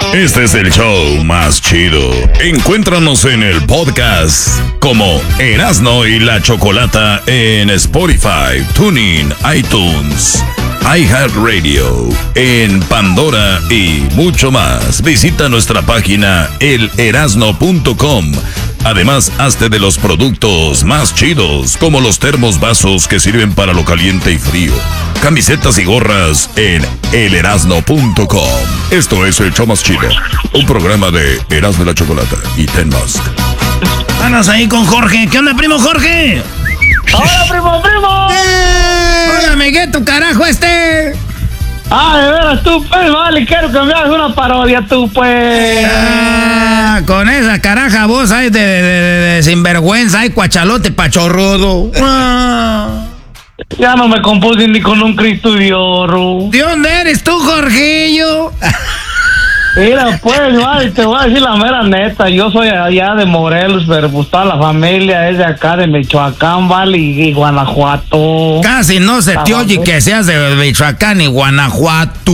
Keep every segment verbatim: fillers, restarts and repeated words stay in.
Este es el show más chido. Encuéntranos en el podcast como Erasno y la Chocolata en Spotify, TuneIn, iTunes, iHeartRadio, en Pandora y mucho más. Visita nuestra página el erasno punto com. Además, hazte de los productos más chidos, como los termos vasos que sirven para lo caliente y frío, camisetas y gorras en el erasno punto com. Esto es el show más chido, un programa de Erasno y la Chocolata y Ten Musk. Vamos ahí con Jorge. ¿Qué onda, primo Jorge? ¡Hola, primo, primo! ¡Eh! ¡Hola, amiguito, carajo este! Ah, de veras tú, pues, vale, quiero que me hagas una parodia tú, pues. Ah, con esa caraja vos, ay, de, de, de, de sinvergüenza, ay, cuachalote pachorrudo. Ah. Ya no me compuse ni con un Cristo de oro. ¿De dónde eres tú, Jorgillo? Mira, pues, vale, te voy a decir la mera neta. Yo soy allá de Morelos, pero pues toda la familia es de acá, de Michoacán, vale, y, y Guanajuato. Casi no se te oye que seas de Michoacán y Guanajuato.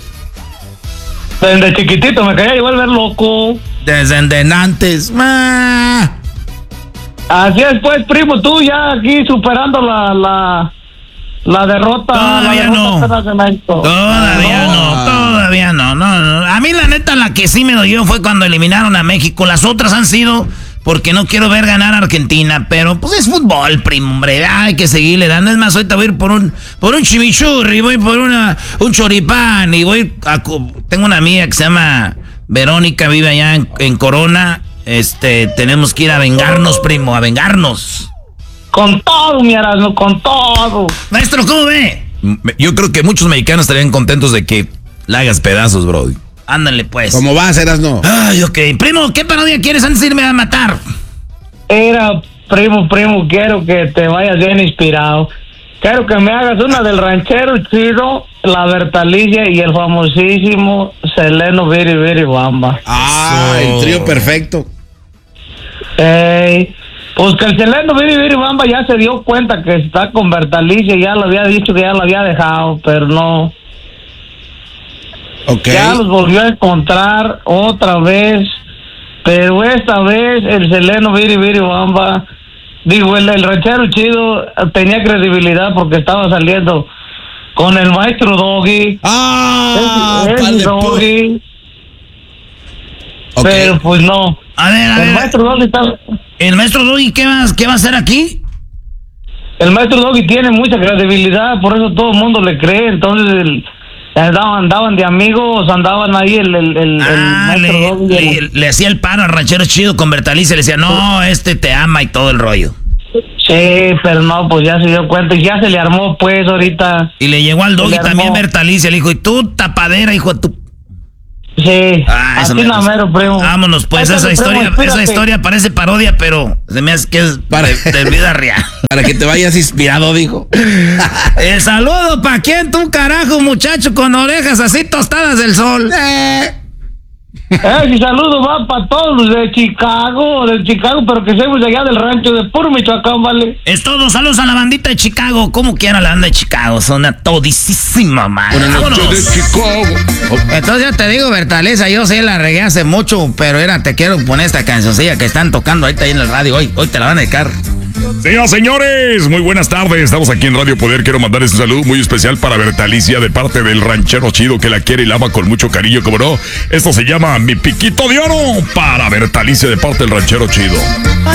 Desde chiquitito me quería volver loco. Desde antes. Ah. Así es, pues, primo, tú ya aquí superando la... la La derrota. Todavía la derrota no. Todavía no, todavía no, no, no. A mí la neta la que sí me dolió fue cuando eliminaron a México. Las otras han sido porque no quiero ver ganar a Argentina. Pero pues es fútbol, primo, hombre. Hay que seguirle dando. Es más, ahorita voy a ir por un, por un chimichurri, voy por una, un choripán y voy a... Tengo una amiga que se llama Verónica, vive allá en, en Corona. Este, tenemos que ir a vengarnos, primo, a vengarnos. Con todo, mi Erasmo, con todo. Maestro, ¿cómo ve? Yo creo que muchos mexicanos estarían contentos de que la hagas pedazos, bro. Ándale, pues. ¿Cómo vas, Erasno? Ay, ok. Primo, ¿qué parodia quieres antes de irme a matar? Era, primo, primo, quiero que te vayas bien inspirado. Quiero que me hagas una del ranchero chido, la Bertalicia y el famosísimo Seleno Viri Viri Bamba. Ah, so... el trío perfecto. Ey... Pues que el Seleno Viri Viri Bamba ya se dio cuenta que está con Bertalicia, ya lo había dicho que ya lo había dejado, pero no. Okay. Ya los volvió a encontrar otra vez, pero esta vez el Seleno Viri Viri Bamba, digo, el, el ranchero chido tenía credibilidad porque estaba saliendo con el maestro Doggy. Ah, es, es Doggy. Okay. Pero pues no. A ver, a el ver. Maestro Doggy está... ¿El maestro Doggy qué va, qué va a hacer aquí? El maestro Doggy tiene mucha credibilidad, por eso todo el mundo le cree. Entonces el, andaban, andaban de amigos, andaban ahí el, el, el, ah, el maestro le, Doggy. Le, el... le hacía el paro al ranchero chido con Bertalicia, le decía, no, este te ama y todo el rollo. Sí, pero no, pues ya se dio cuenta y ya se le armó pues ahorita. Y le llegó al Doggy también Bertalicia, le dijo, y tú tapadera, hijo de tu... Sí, ah, así no mero, primo. Vámonos, pues, esa historia, primo, esa historia parece parodia, pero se me hace que es para, de, de vida real. Para que te vayas inspirado, dijo. El saludo, ¿pa' quién tú, carajo, muchacho, con orejas así tostadas del sol? Eh. Ese saludo va para todos los de Chicago, de Chicago, pero que seamos de allá del rancho de puro Michoacán, ¿vale? Es todo, saludos a la bandita de Chicago, como quiera la banda de Chicago, son a todisísima, man. Buenas noches de Chicago. Entonces ya te digo, Bertaleza, yo sí la regué hace mucho, pero era, te quiero poner esta cancioncilla que están tocando ahorita ahí en el radio, hoy, hoy te la van a dedicar. Señoras, señores, muy buenas tardes. Estamos aquí en Radio Poder. Quiero mandar este saludo muy especial para Bertalicia de parte del ranchero chido que la quiere y la ama con mucho cariño, como no. Esto se llama Mi Piquito de Oro para Bertalicia de parte del ranchero chido.